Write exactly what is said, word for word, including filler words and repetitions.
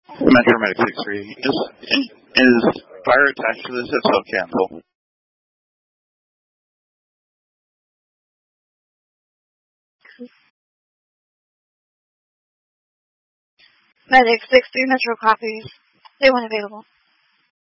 Metro Medic six three. Is, is fire attached to this? If so, cancel. Medic six three Metro copies. They weren't available.